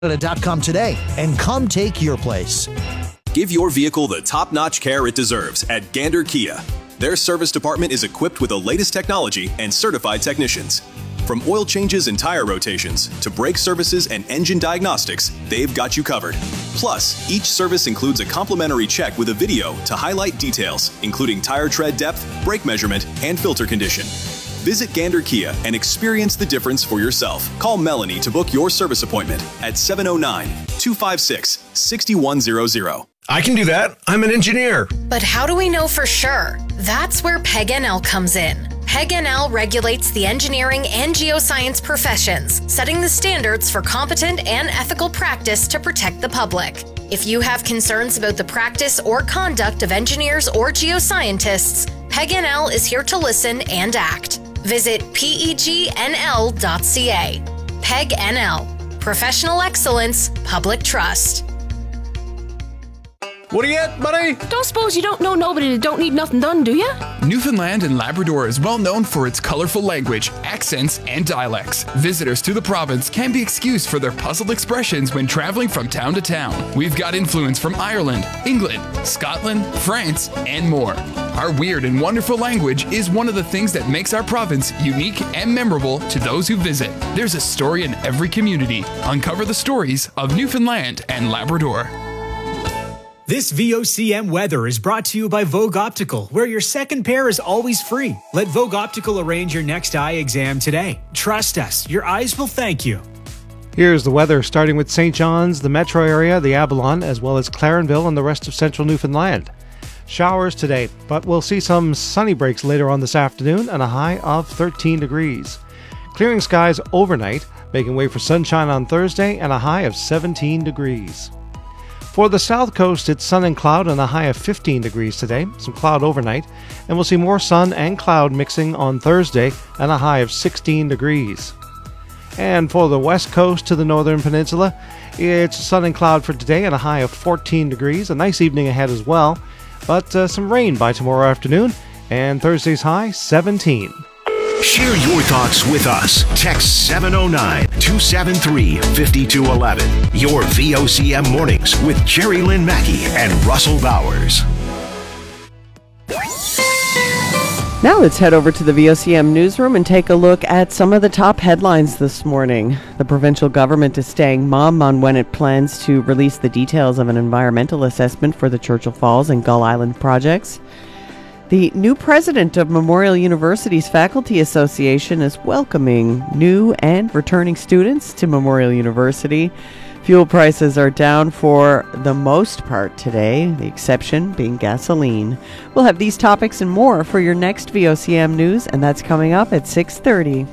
Canada.com today and come take your place. Give your vehicle the top-notch care it deserves at Gander Kia. Their service department is equipped with the latest technology and certified technicians. From oil changes and tire rotations to brake services and engine diagnostics, they've got you covered. Plus, each service includes a complimentary check with a video to highlight details, including tire tread depth, brake measurement, and filter condition. Visit Gander Kia and experience the difference for yourself. Call Melanie to book your service appointment at 709-256-6100. I can do that. I'm an engineer. But how do we know for sure? That's where PEG-NL comes in. PEG-NL regulates the engineering and geoscience professions, setting the standards for competent and ethical practice to protect the public. If you have concerns about the practice or conduct of engineers or geoscientists, PEG-NL is here to listen and act. Visit pegnl.ca. PEG-NL. Professional excellence, public trust. What do you get, buddy? Don't suppose you don't know nobody that don't need nothing done, do you? Newfoundland and Labrador is well known for its colorful language, accents, and dialects. Visitors to the province can be excused for their puzzled expressions when traveling from town to town. We've got influence from Ireland, England, Scotland, France, and more. Our weird and wonderful language is one of the things that makes our province unique and memorable to those who visit. There's a story in every community. Uncover the stories of Newfoundland and Labrador. This VOCM weather is brought to you by Vogue Optical, where your second pair is always free. Let Vogue Optical arrange your next eye exam today. Trust us, your eyes will thank you. Here's the weather, starting with St. John's, the metro area, the Avalon, as well as Clarenville and the rest of central Newfoundland. Showers today, but we'll see some sunny breaks later on this afternoon and a high of 13 degrees. Clearing skies overnight, making way for sunshine on Thursday and a high of 17 degrees. For the south coast, it's sun and cloud and a high of 15 degrees today, some cloud overnight, and we'll see more sun and cloud mixing on Thursday and a high of 16 degrees. And for the west coast to the northern peninsula, it's sun and cloud for today and a high of 14 degrees, a nice evening ahead as well, but some rain by tomorrow afternoon, and Thursday's high, 17. Share your thoughts with us. Text 709-273-5211. Your VOCM mornings with Jerry Lynn Mackey and Russell Bowers. Now let's head over to the VOCM newsroom and take a look at some of the top headlines this morning. The provincial government is staying mum on when it plans to release the details of an environmental assessment for the Churchill Falls and Gull Island projects. The new president of Memorial University's Faculty Association is welcoming new and returning students to Memorial University. Fuel prices are down for the most part today, the exception being gasoline. We'll have these topics and more for your next VOCM news, and that's coming up at 6:30.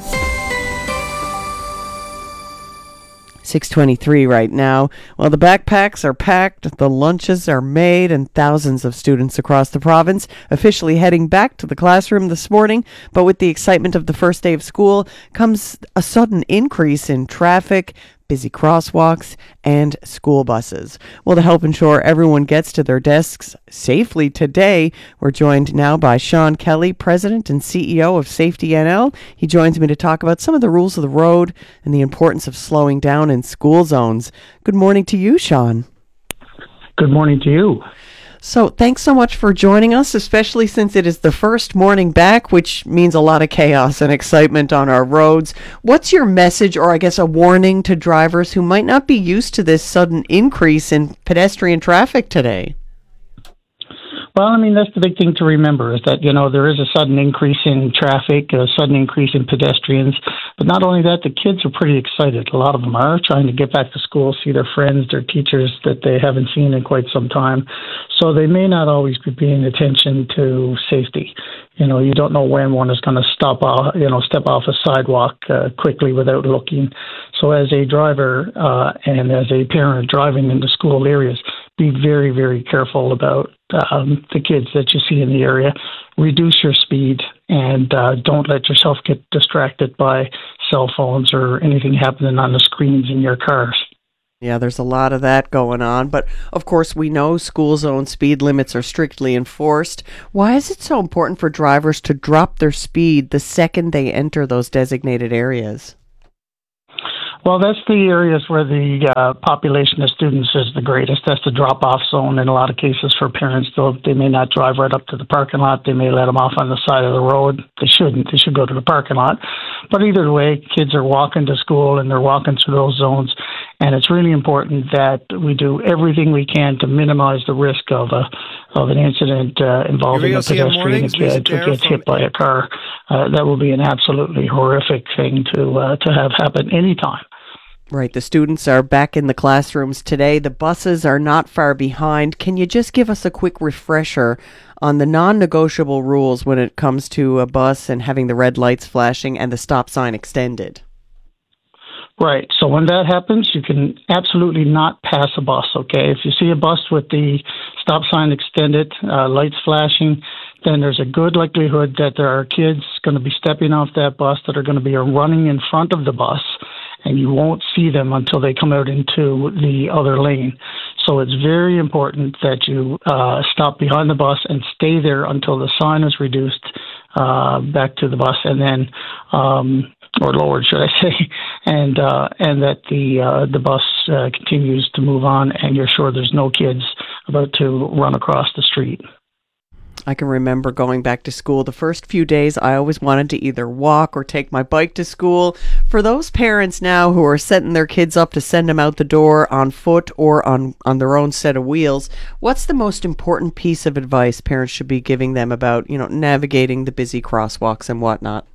6:23 right now. Well, the backpacks are packed, the lunches are made, and thousands of students across the province officially heading back to the classroom this morning. But with the excitement of the first day of school comes a sudden increase in traffic, busy crosswalks, and school buses. Well, to help ensure everyone gets to their desks safely today, we're joined now by Sean Kelly, President and CEO of Safety NL. He joins me to talk about some of the rules of the road and the importance of slowing down in school zones. Good morning to you, Sean. Good morning to you. So thanks so much for joining us, especially since it is the first morning back, which means a lot of chaos and excitement on our roads. What's your message, or I guess a warning to drivers who might not be used to this sudden increase in pedestrian traffic today? Well, I mean, that's the big thing to remember is that, there is a sudden increase in traffic, a sudden increase in pedestrians. But not only that, the kids are pretty excited. A lot of them are trying to get back to school, see their friends, their teachers that they haven't seen in quite some time. So they may not always be paying attention to safety. You don't know when one is going to step off a sidewalk quickly without looking. So as a driver and as a parent driving into school areas, be very, very careful about the kids that you see in the area. Reduce your speed and don't let yourself get distracted by cell phones or anything happening on the screens in your cars. Yeah, there's a lot of that going on. But, of course, we know school zone speed limits are strictly enforced. Why is it so important for drivers to drop their speed the second they enter those designated areas? Well, that's the areas where the population of students is the greatest. That's the drop-off zone in a lot of cases for parents. Though they may not drive right up to the parking lot, they may let them off on the side of the road. They shouldn't. They should go to the parking lot. But either way, kids are walking to school and they're walking through those zones. And it's really important that we do everything we can to minimize the risk of an incident involving a pedestrian, a kid who gets hit by a car. That will be an absolutely horrific thing to have happen anytime. Right. The students are back in the classrooms today. The buses are not far behind. Can you just give us a quick refresher on the non-negotiable rules when it comes to a bus and having the red lights flashing and the stop sign extended? Right. So when that happens, you can absolutely not pass a bus, okay? If you see a bus with the stop sign extended, lights flashing, then there's a good likelihood that there are kids going to be stepping off that bus that are going to be running in front of the bus, and you won't see them until they come out into the other lane. So it's very important that you stop behind the bus and stay there until the sign is reduced back to the bus, and then or lowered, should I say, and that the bus continues to move on, and you're sure there's no kids about to run across the street. I can remember going back to school. The first few days, I always wanted to either walk or take my bike to school. For those parents now who are setting their kids up to send them out the door on foot or on their own set of wheels, what's the most important piece of advice parents should be giving them about, navigating the busy crosswalks and whatnot?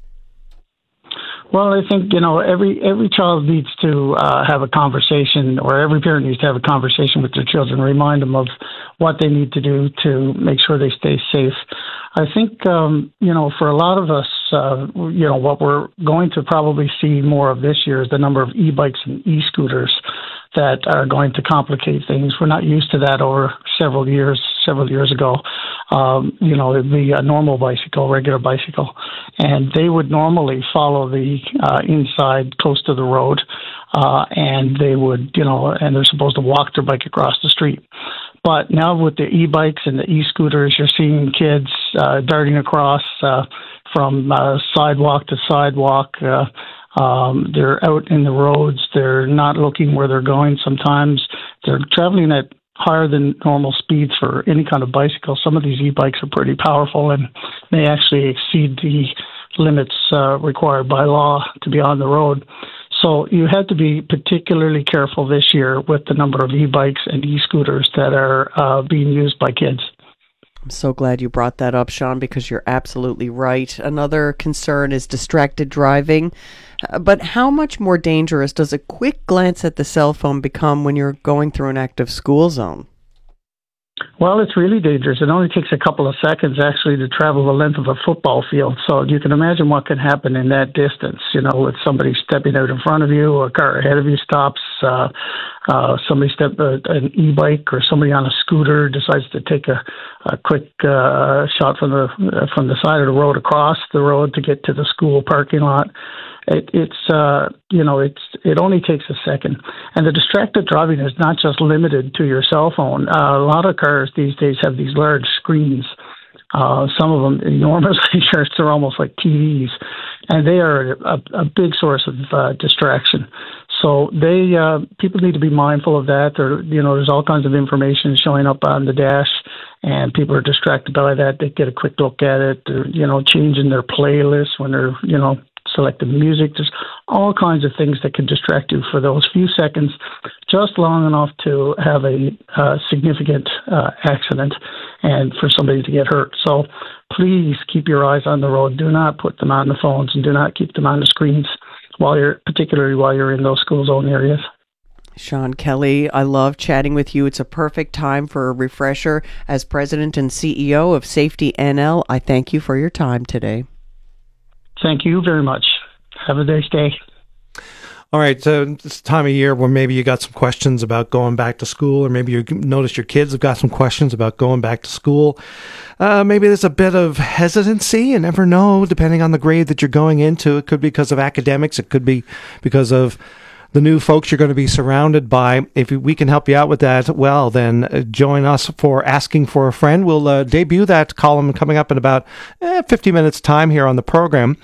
Well, I think, every child needs to have a conversation, or every parent needs to have a conversation with their children, remind them of what they need to do to make sure they stay safe. I think, for a lot of us, what we're going to probably see more of this year is the number of e-bikes and e-scooters that are going to complicate things. We're not used to that over several years ago. It'd be a normal bicycle, regular bicycle, and they would normally follow the inside close to the road, and they would, and they're supposed to walk their bike across the street. But now with the e-bikes and the e-scooters, you're seeing kids darting across from sidewalk to sidewalk. They're out in the roads. They're not looking where they're going. Sometimes they're traveling at higher than normal speeds for any kind of bicycle. Some of these e-bikes are pretty powerful and may actually exceed the limits required by law to be on the road. So you have to be particularly careful this year with the number of e-bikes and e-scooters that are being used by kids. I'm so glad you brought that up, Sean, because you're absolutely right. Another concern is distracted driving. But how much more dangerous does a quick glance at the cell phone become when you're going through an active school zone? Well, it's really dangerous. It only takes a couple of seconds, actually, to travel the length of a football field. So you can imagine what can happen in that distance, with somebody stepping out in front of you, a car ahead of you stops, somebody an e-bike or somebody on a scooter decides to take a quick shot from the side of the road across the road to get to the school parking lot. It only takes a second. And the distracted driving is not just limited to your cell phone. A lot of cars these days have these large screens. Some of them enormously large. They're almost like TVs. And they are a big source of distraction. So people need to be mindful of that. There's all kinds of information showing up on the dash, and people are distracted by that. They get a quick look at it. They're, changing their playlist when they're, selecting music. There's all kinds of things that can distract you for those few seconds, just long enough to have a significant accident and for somebody to get hurt. So please keep your eyes on the road. Do not put them on the phones, and do not keep them on the screens, particularly while you're in those school zone areas. Sean Kelly, I love chatting with you. It's a perfect time for a refresher. As President and CEO of Safety NL, I thank you for your time today. Thank you very much. Have a nice day. All right, so this time of year where maybe you got some questions about going back to school, or maybe you noticed your kids have got some questions about going back to school. Maybe there's a bit of hesitancy. You never know, depending on the grade that you're going into. It could be because of academics. It could be because of the new folks you're going to be surrounded by. If we can help you out with that, well, then join us for Asking for a Friend. We'll debut that column coming up in about 50 minutes time here on the program.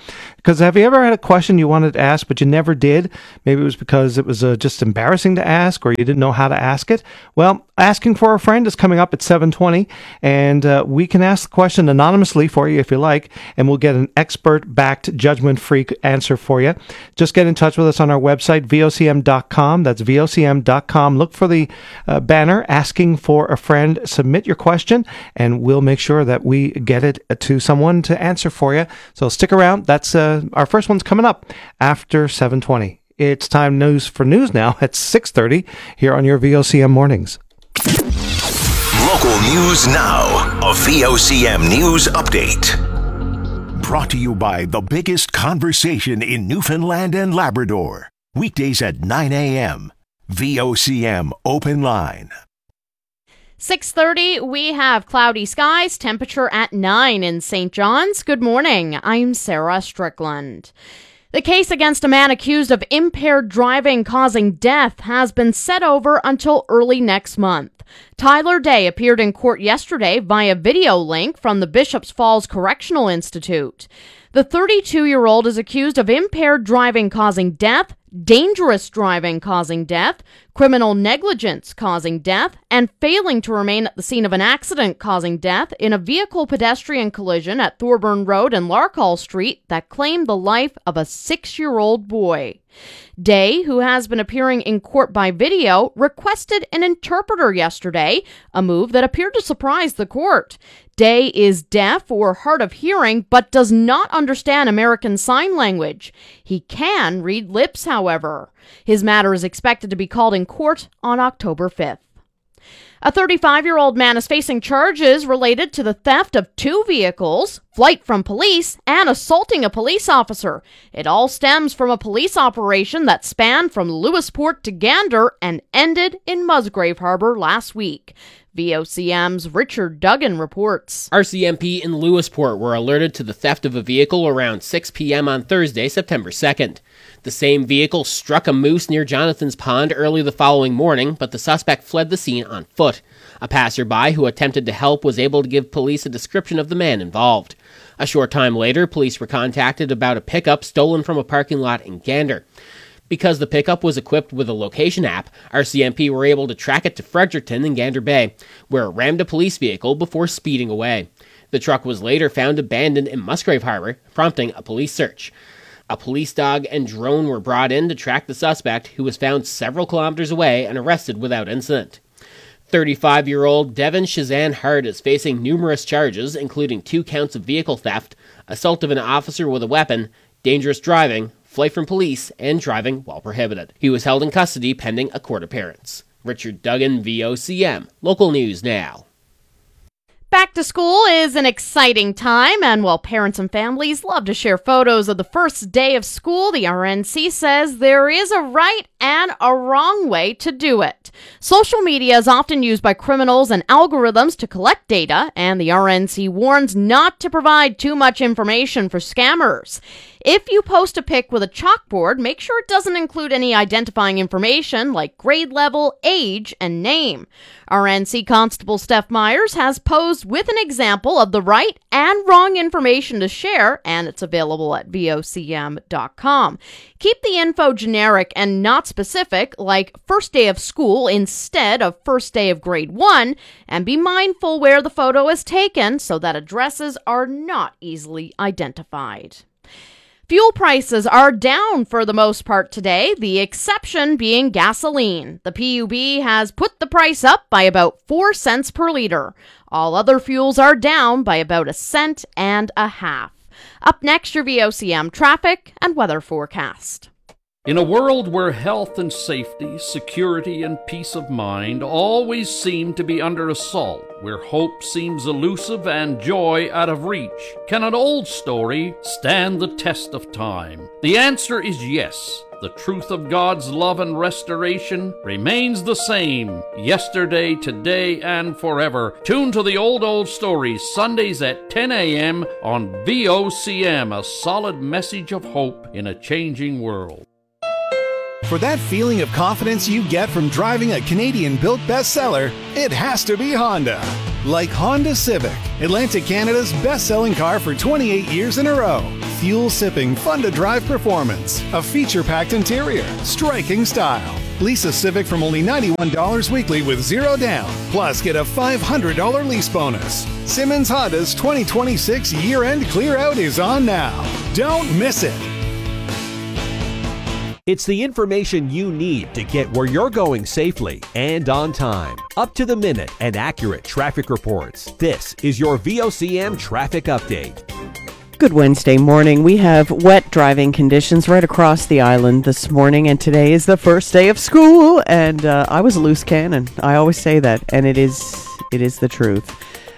Because have you ever had a question you wanted to ask, but you never did? Maybe it was because it was just embarrassing to ask, or you didn't know how to ask it. Well, Asking for a Friend is coming up at 7:20, and we can ask the question anonymously for you if you like, and we'll get an expert-backed, judgment-free answer for you. Just get in touch with us on our website, vocm.com. That's vocm.com. Look for the banner, Asking for a Friend. Submit your question, and we'll make sure that we get it to someone to answer for you. So stick around. That's our first one's coming up after 7:20. It's time for news now at 6:30 here on your VOCM Mornings. Local news now. A VOCM news update. Brought to you by the biggest conversation in Newfoundland and Labrador. Weekdays at 9 a.m. VOCM Open Line. 6:30, we have cloudy skies, temperature at 9 in St. John's. Good morning, I'm Sarah Strickland. The case against a man accused of impaired driving causing death has been set over until early next month. Tyler Day appeared in court yesterday via video link from the Bishops Falls Correctional Institute. The 32-year-old is accused of impaired driving causing death, dangerous driving causing death, criminal negligence causing death, and failing to remain at the scene of an accident causing death in a vehicle-pedestrian collision at Thorburn Road and Larkhall Street that claimed the life of a 6-year-old boy. Day, who has been appearing in court by video, requested an interpreter yesterday, a move that appeared to surprise the court. Day is deaf or hard of hearing, but does not understand American Sign Language. He can read lips, however. His matter is expected to be called in court on October 5th. A 35-year-old man is facing charges related to the theft of 2 vehicles, flight from police, and assaulting a police officer. It all stems from a police operation that spanned from Lewisport to Gander and ended in Musgrave Harbor last week. VOCM's Richard Duggan reports. RCMP in Lewisport were alerted to the theft of a vehicle around 6 p.m. on Thursday, September 2nd. The same vehicle struck a moose near Jonathan's Pond early the following morning, but the suspect fled the scene on foot. A passerby who attempted to help was able to give police a description of the man involved. A short time later, police were contacted about a pickup stolen from a parking lot in Gander. Because the pickup was equipped with a location app, RCMP were able to track it to Fredericton in Gander Bay, where it rammed a police vehicle before speeding away. The truck was later found abandoned in Musgrave Harbor, prompting a police search. A police dog and drone were brought in to track the suspect, who was found several kilometers away and arrested without incident. 35-year-old Devin Shazan Hart is facing numerous charges, including 2 counts of vehicle theft, assault of an officer with a weapon, dangerous driving, flight from police, and driving while prohibited. He was held in custody pending a court appearance. Richard Duggan, VOCM. Local news now. Back to school is an exciting time, and while parents and families love to share photos of the first day of school, the RNC says there is a right and a wrong way to do it. Social media is often used by criminals and algorithms to collect data, and the RNC warns not to provide too much information for scammers. If you post a pic with a chalkboard, make sure it doesn't include any identifying information like grade level, age, and name. RNC Constable Steph Myers has posed with an example of the right and wrong information to share, and it's available at vocm.com. Keep the info generic and not specific, like first day of school instead of first day of grade 1, and be mindful where the photo is taken so that addresses are not easily identified. Fuel prices are down for the most part today, the exception being gasoline. The PUB has put the price up by about 4 cents per liter. All other fuels are down by about 1.5 cents. Up next, your VOCM traffic and weather forecast. In a world where health and safety, security and peace of mind always seem to be under assault, where hope seems elusive and joy out of reach, can an old story stand the test of time? The answer is yes. The truth of God's love and restoration remains the same, yesterday, today, and forever. Tune to the old stories Sundays at 10 a.m. on VOCM, a solid message of hope in a changing world. For that feeling of confidence you get from driving a Canadian-built bestseller, it has to be Honda. Like Honda Civic, Atlantic Canada's best-selling car for 28 years in a row. Fuel-sipping, fun-to-drive performance. A feature-packed interior. Striking style. Lease a Civic from only $91 weekly with zero down. Plus, get a $500 lease bonus. Simmons Honda's 2026 year-end clear-out is on now. Don't miss it. It's the information you need to get where you're going safely and on time. Up to the minute and accurate traffic reports. This is your VOCM Traffic Update. Good Wednesday morning. We have wet driving conditions right across the island this morning, and today is the first day of school. And I was a loose cannon. I always say that, and it is the truth.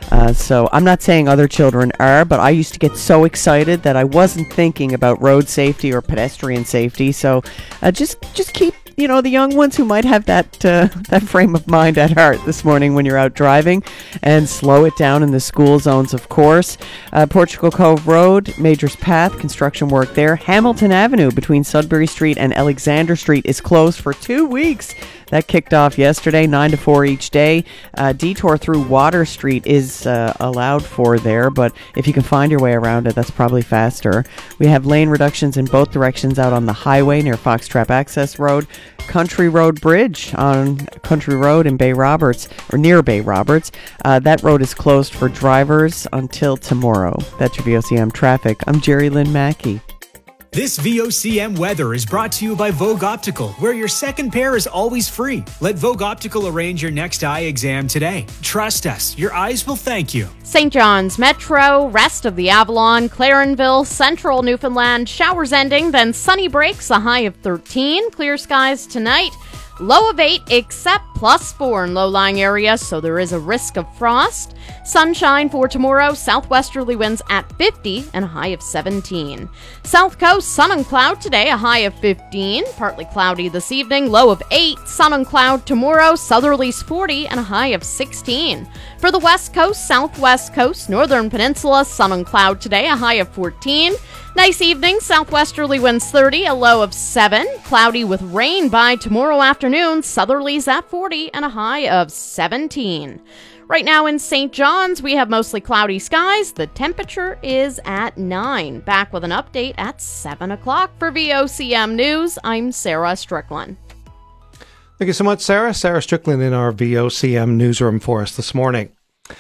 So I'm not saying other children are, but I used to get so excited that I wasn't thinking about road safety or pedestrian safety. So just keep, the young ones who might have that frame of mind at heart this morning when you're out driving, and slow it down in the school zones, of course. Portugal Cove Road, Major's Path, construction work there. Hamilton Avenue between Sudbury Street and Alexander Street is closed for 2 weeks. That kicked off yesterday, 9 to 4 each day. Detour through Water Street is allowed for there, but if you can find your way around it, that's probably faster. We have lane reductions in both directions out on the highway near Foxtrap Access Road. Country Road Bridge on Country Road in Bay Roberts, or near Bay Roberts. That road is closed for drivers until tomorrow. That's your VOCM traffic. I'm Jerry Lynn Mackey. This VOCM weather is brought to you by Vogue Optical, where your second pair is always free. Let Vogue Optical arrange your next eye exam today. Trust us, your eyes will thank you. St. John's Metro, rest of the Avalon, Clarenville, central Newfoundland, showers ending, then sunny breaks, a high of 13. Clear skies tonight. Low of 8, except +4 in low-lying areas, so there is a risk of frost. Sunshine for tomorrow, southwesterly winds at 50 and a high of 17. South Coast, sun and cloud today, a high of 15. Partly cloudy this evening, low of 8. Sun and cloud tomorrow, southerlies 40 and a high of 16. For the West Coast, Southwest Coast, Northern Peninsula, sun and cloud today, a high of 14. Nice evening, southwesterly winds 30, a low of 7. Cloudy with rain by tomorrow afternoon, southerlies at 40 and a high of 17. Right now in St. John's, we have mostly cloudy skies. The temperature is at 9. Back with an update at 7 o'clock for VOCM News. I'm Sarah Strickland. Thank you so much, Sarah. Sarah Strickland in our VOCM newsroom for us this morning.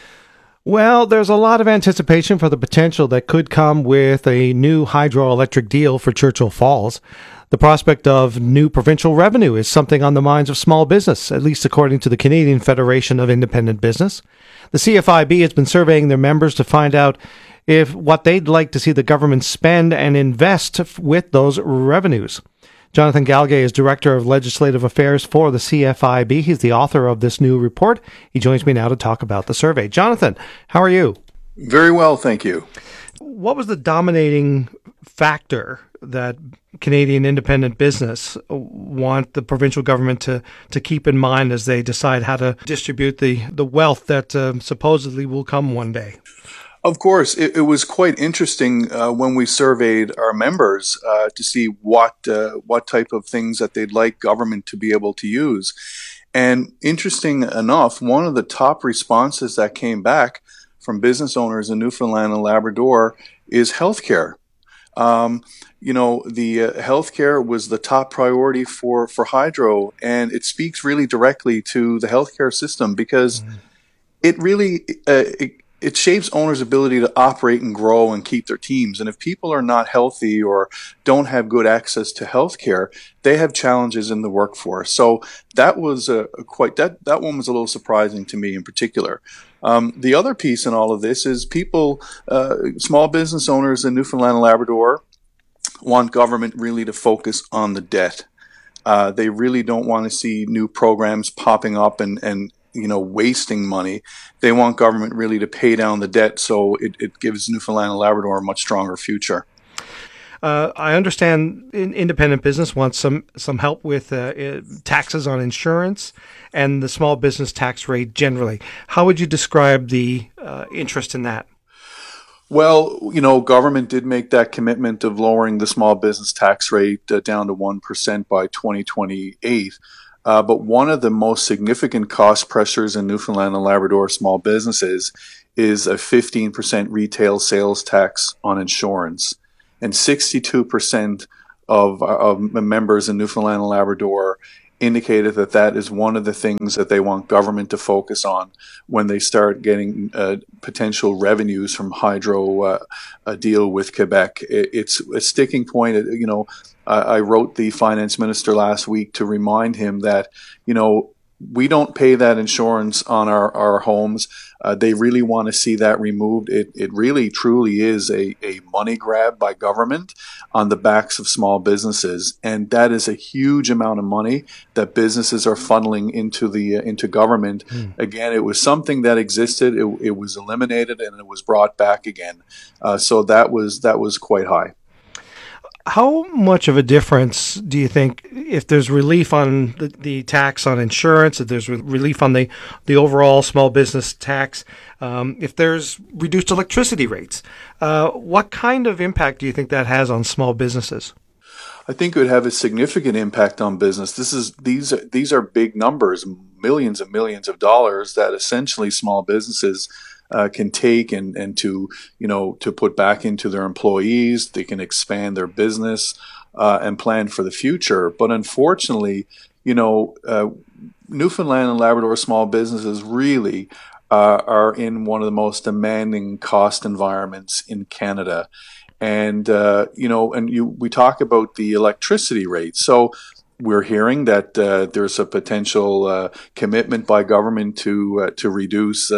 Well, there's a lot of anticipation for the potential that could come with a new hydroelectric deal for Churchill Falls. The prospect of new provincial revenue is something on the minds of small business, at least according to the Canadian Federation of Independent Business. The CFIB has been surveying their members to find out what they'd like to see the government spend and invest with those revenues. Jonathan Galgay is Director of Legislative Affairs for the CFIB. He's the author of this new report. He joins me now to talk about the survey. Jonathan, how are you? Very well, thank you. What was the dominating factor that Canadian independent business want the provincial government to keep in mind as they decide how to distribute the wealth that supposedly will come one day? Of course, it was quite interesting when we surveyed our members to see what type of things that they'd like government to be able to use. And interesting enough, one of the top responses that came back from business owners in Newfoundland and Labrador is healthcare. The healthcare was the top priority for Hydro, and it speaks really directly to the healthcare system because it really it shapes owners' ability to operate and grow and keep their teams. And if people are not healthy or don't have good access to healthcare, they have challenges in the workforce. So that was that one was a little surprising to me in particular. The other piece in all of this is people, small business owners in Newfoundland and Labrador, want government really to focus on the debt. They really don't want to see new programs popping up and wasting money. They want government really to pay down the debt so it gives Newfoundland and Labrador a much stronger future. I understand independent business wants some help with taxes on insurance and the small business tax rate generally. How would you describe the interest in that? Well, government did make that commitment of lowering the small business tax rate down to 1% by 2028. But one of the most significant cost pressures in Newfoundland and Labrador small businesses is a 15% retail sales tax on insurance. And 62% of members in Newfoundland and Labrador indicated that that is one of the things that they want government to focus on when they start getting potential revenues from hydro deal with Quebec. It's a sticking point. I wrote the finance minister last week to remind him that, we don't pay that insurance on our homes. They really want to see that removed. It really, truly is a money grab by government on the backs of small businesses. And that is a huge amount of money that businesses are funneling into government. Again, it was something that existed. It was eliminated and it was brought back again. So that was quite high. How much of a difference do you think, if there's relief on the tax on insurance, if there's relief on the overall small business tax, if there's reduced electricity rates, what kind of impact do you think that has on small businesses? I think it would have a significant impact on business. These are big numbers, millions and millions of dollars that essentially small businesses can take and to put back into their employees. They can expand their business and plan for the future. But unfortunately, Newfoundland and Labrador small businesses really are in one of the most demanding cost environments in Canada. And we talk about the electricity rate. So we're hearing that there's a potential commitment by government to reduce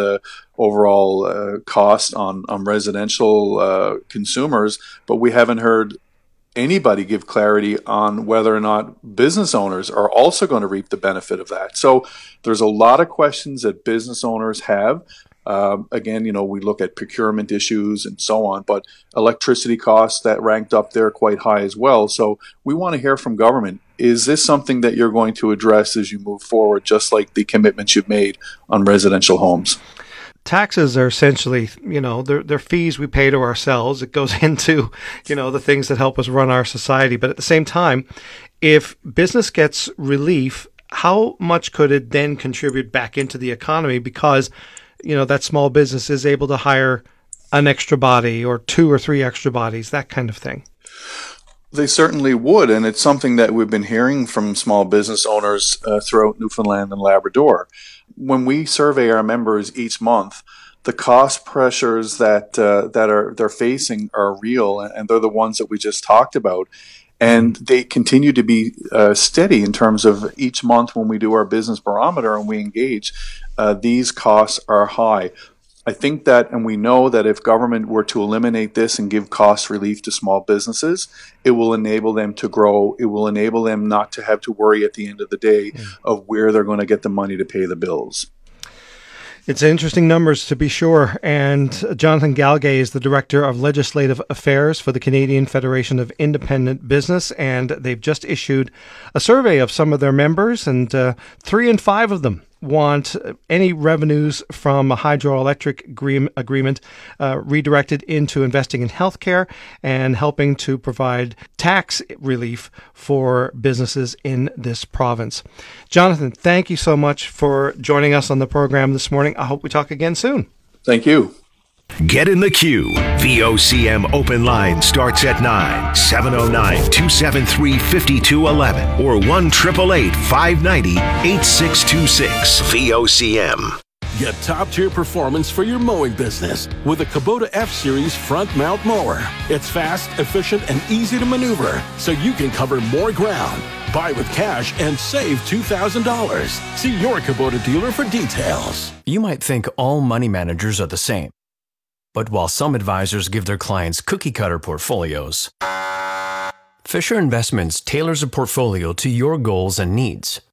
overall cost on residential consumers, but we haven't heard anybody give clarity on whether or not business owners are also going to reap the benefit of that. So there's a lot of questions that business owners have. Again, we look at procurement issues and so on, but electricity costs that ranked up there quite high as well. So we want to hear from government. Is this something that you're going to address as you move forward, just like the commitments you've made on residential homes? Taxes are essentially, they're fees we pay to ourselves. It goes into, the things that help us run our society. But at the same time, if business gets relief, how much could it then contribute back into the economy? Because that small business is able to hire an extra body or 2 or 3 extra bodies, that kind of thing. They certainly would, and it's something that we've been hearing from small business owners throughout Newfoundland and Labrador. When we survey our members each month, the cost pressures that they're facing are real, and they're the ones that we just talked about. And they continue to be steady in terms of each month when we do our business barometer and we engage. These costs are high. I think that, and we know that if government were to eliminate this and give cost relief to small businesses, it will enable them to grow. It will enable them not to have to worry at the end of the day of where they're going to get the money to pay the bills. It's interesting numbers, to be sure. And Jonathan Galgay is the Director of Legislative Affairs for the Canadian Federation of Independent Business, and they've just issued a survey of some of their members, and 3 in 5 of them want any revenues from a hydroelectric agreement redirected into investing in healthcare and helping to provide tax relief for businesses in this province. Jonathan, thank you so much for joining us on the program this morning. I hope we talk again soon. Thank you. Get in the queue. VOCM open line starts at 9, 709-273-5211 or 1-888-590-8626. VOCM. Get top-tier performance for your mowing business with the Kubota F-Series front mount mower. It's fast, efficient, and easy to maneuver, so you can cover more ground. Buy with cash and save $2,000. See your Kubota dealer for details. You might think all money managers are the same. But while some advisors give their clients cookie-cutter portfolios, Fisher Investments tailors a portfolio to your goals and needs.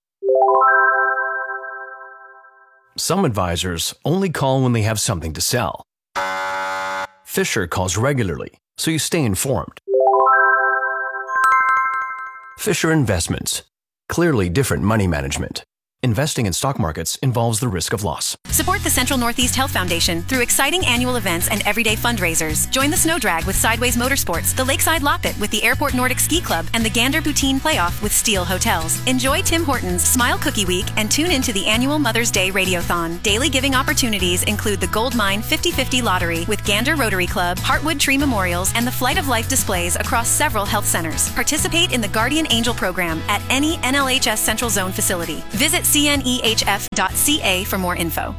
Some advisors only call when they have something to sell. Fisher calls regularly, so you stay informed. Fisher Investments. Clearly different money management. Investing in stock markets involves the risk of loss. Support the Central Northeast Health Foundation through exciting annual events and everyday fundraisers. Join the Snow Drag with Sideways Motorsports, the Lakeside Loppet with the Airport Nordic Ski Club, and the Gander Poutine Playoff with Steel Hotels. Enjoy Tim Hortons Smile Cookie Week and tune into the annual Mother's Day Radiothon. Daily giving opportunities include the Gold Mine 50/50 Lottery with Gander Rotary Club, Heartwood Tree Memorials, and the Flight of Life displays across several health centers. Participate in the Guardian Angel program at any NLHS Central Zone facility. Visit cnehf.ca for more info.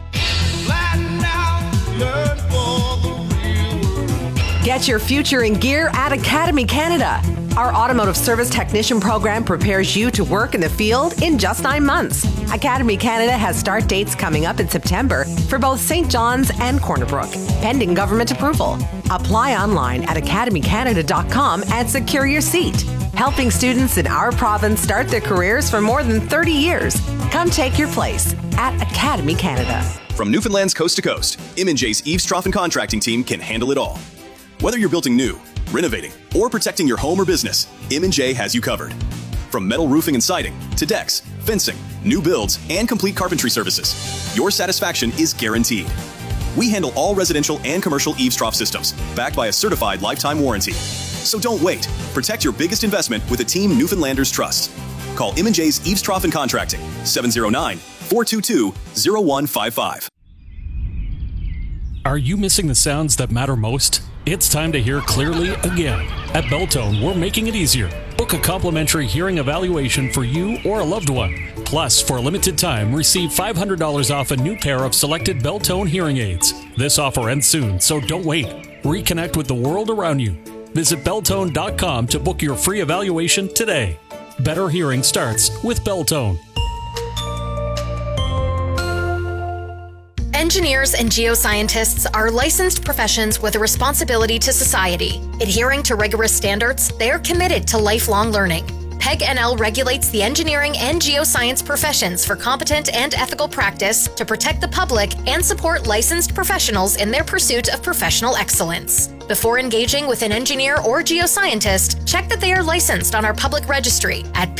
Get your future in gear at Academy Canada. Our automotive service technician program prepares you to work in the field in just 9 months. Academy Canada has start dates coming up in September for both St. John's and Corner Brook, pending government approval. Apply online at academycanada.com and secure your seat. Helping students in our province start their careers for more than 30 years. Come take your place at Academy Canada. From Newfoundland's coast to coast, M&J's Eaves Trough and Contracting team can handle it all. Whether you're building new, renovating, or protecting your home or business, M&J has you covered. From metal roofing and siding to decks, fencing, new builds, and complete carpentry services, your satisfaction is guaranteed. We handle all residential and commercial eaves trough systems, backed by a certified lifetime warranty. So don't wait. Protect your biggest investment with a team Newfoundlanders trust. Call M&J's Eaves Trough and Contracting, 709-422-0155. Are you missing the sounds that matter most? It's time to hear clearly again. At Belltone, we're making it easier. Book a complimentary hearing evaluation for you or a loved one. Plus, for a limited time, receive $500 off a new pair of selected Belltone hearing aids. This offer ends soon, so don't wait. Reconnect with the world around you. Visit Belltone.com to book your free evaluation today. Better hearing starts with Belltone. Engineers and geoscientists are licensed professions with a responsibility to society. Adhering to rigorous standards, they are committed to lifelong learning. PEG NL regulates the engineering and geoscience professions for competent and ethical practice to protect the public and support licensed professionals in their pursuit of professional excellence. Before engaging with an engineer or geoscientist, check that they are licensed on our public registry at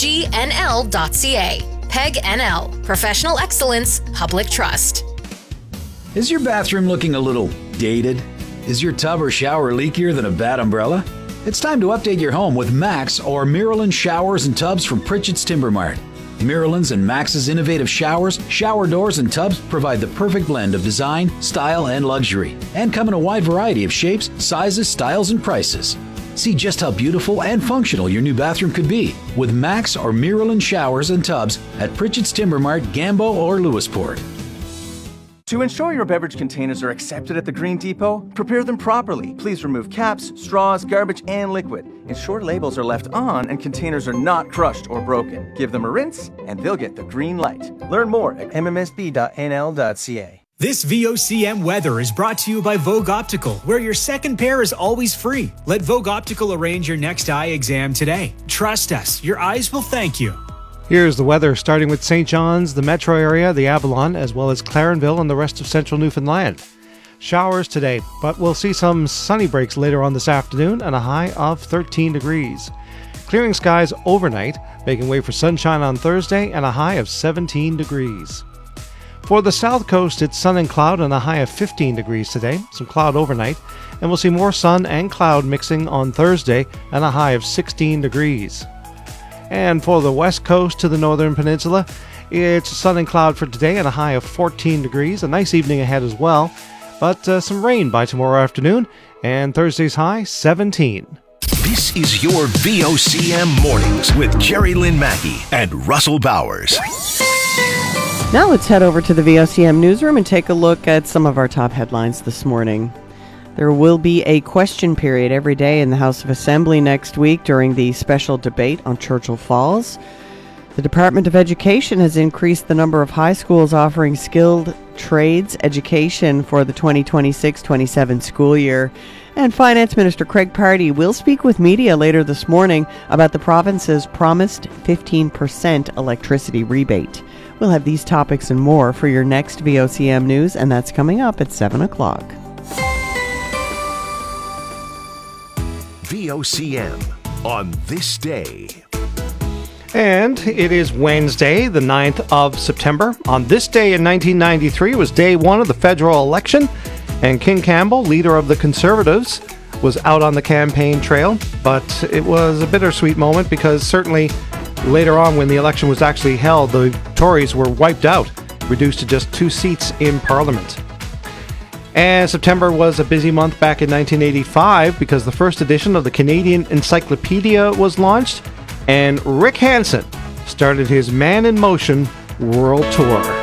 pegnl.ca. PEG NL, Professional Excellence, Public Trust. Is your bathroom looking a little dated? Is your tub or shower leakier than a bad umbrella? It's time to update your home with Max or Miralyn showers and tubs from Pritchett's Timber Mart. Miralyn's and Max's innovative showers, shower doors, and tubs provide the perfect blend of design, style, and luxury, and come in a wide variety of shapes, sizes, styles, and prices. See just how beautiful and functional your new bathroom could be with Max or Miralyn showers and tubs at Pritchett's Timber Mart, Gambo, or Lewisport. To ensure your beverage containers are accepted at the Green Depot, prepare them properly. Please remove caps, straws, garbage, and liquid. Ensure labels are left on and containers are not crushed or broken. Give them a rinse and they'll get the green light. Learn more at mmsb.nl.ca. This VOCM weather is brought to you by Vogue Optical, where your second pair is always free. Let Vogue Optical arrange your next eye exam today. Trust us, your eyes will thank you. Here's the weather, starting with St. John's, the metro area, the Avalon, as well as Clarenville and the rest of central Newfoundland. Showers today, but we'll see some sunny breaks later on this afternoon and a high of 13 degrees. Clearing skies overnight, making way for sunshine on Thursday and a high of 17 degrees. For the south coast, it's sun and cloud and a high of 15 degrees today, some cloud overnight, and we'll see more sun and cloud mixing on Thursday and a high of 16 degrees. And for the west coast to the northern peninsula, it's sun and cloud for today and a high of 14 degrees. A nice evening ahead as well, but some rain by tomorrow afternoon, and Thursday's high, 17. This is your VOCM Mornings with Jerry Lynn Mackey and Russell Bowers. Now let's head over to the VOCM newsroom and take a look at some of our top headlines this morning. There will be a question period every day in the House of Assembly next week during the special debate on Churchill Falls. The Department of Education has increased the number of high schools offering skilled trades education for the 2026-27 school year. And Finance Minister Craig Pardy will speak with media later this morning about the province's promised 15% electricity rebate. We'll have these topics and more for your next VOCM News, and that's coming up at 7 o'clock. VOCM on this day. And it is Wednesday, the 9th of September. On this day in 1993 was day one of the federal election, and King Campbell, leader of the Conservatives, was out on the campaign trail. But it was a bittersweet moment because certainly later on when the election was actually held, the Tories were wiped out, reduced to just 2 seats in Parliament. And September was a busy month back in 1985 because the first edition of the Canadian Encyclopedia was launched, and Rick Hansen started his Man in Motion World Tour.